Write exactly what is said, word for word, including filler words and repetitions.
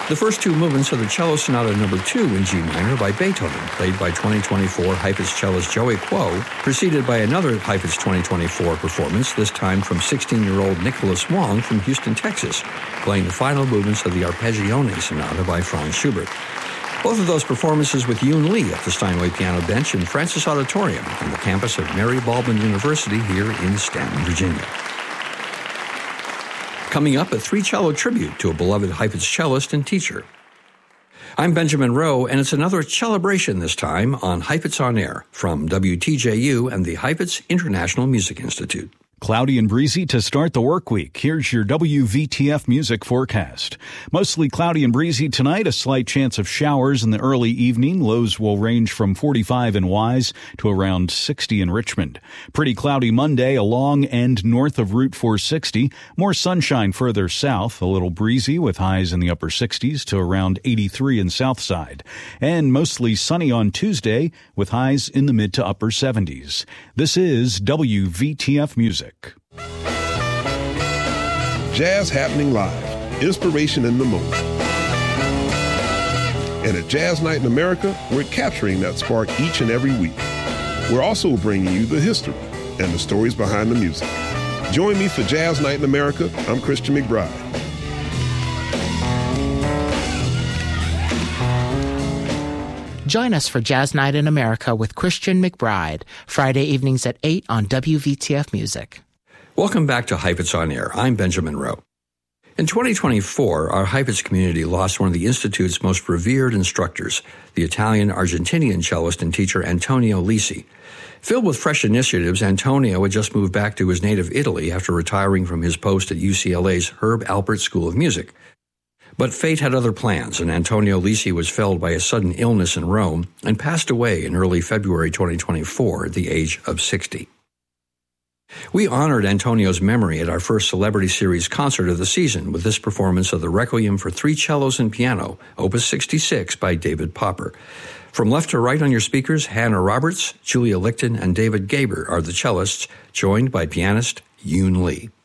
The first two movements are the Cello Sonata Number two in G minor by Beethoven, played by twenty twenty-four Heifetz cellist Joey Kuo, preceded by another Heifetz twenty twenty-four performance, this time from sixteen-year-old Nicholas Wong from Houston, Texas, playing the final movements of the Arpeggione Sonata by Franz Schubert. Both of those performances with Yoon Lee at the Steinway Piano Bench in Francis Auditorium on the campus of Mary Baldwin University here in Stanton, Virginia. Coming up, a three-cello tribute to a beloved Heifetz cellist and teacher. I'm Benjamin Rowe, and it's another celebration this time on Heifetz on Air from W T J U and the Heifetz International Music Institute. Cloudy and breezy to start the work week. Here's your W V T F music forecast. Mostly cloudy and breezy tonight, a slight chance of showers in the early evening. Lows will range from forty-five in Wise to around sixty in Richmond. Pretty cloudy Monday along and north of Route four sixty. More sunshine further south, a little breezy with highs in the upper sixties to around eighty-three in Southside. And mostly sunny on Tuesday with highs in the mid to upper seventies. This is W V T F Music. Jazz happening live. Inspiration in the moment. And at Jazz Night in America, we're capturing that spark each and every week. We're also bringing you the history and the stories behind the music. Join me for Jazz Night in America. I'm Christian McBride. Join us for Jazz Night in America with Christian McBride, Friday evenings at eight on W V T F Music. Welcome back to Heifetz on Air. I'm Benjamin Rowe. In twenty twenty-four, our Heifetz community lost one of the Institute's most revered instructors, the Italian-Argentinian cellist and teacher Antonio Lisi. Filled with fresh initiatives, Antonio had just moved back to his native Italy after retiring from his post at U C L A's Herb Alpert School of Music. But fate had other plans, and Antonio Lisi was felled by a sudden illness in Rome and passed away in early February twenty twenty-four at the age of sixty. We honored Antonio's memory at our first Celebrity Series concert of the season with this performance of the Requiem for Three Cellos and Piano, Opus sixty-six by David Popper. From left to right on your speakers, Hannah Roberts, Julia Lichten, and David Gaber are the cellists, joined by pianist Yoon Lee.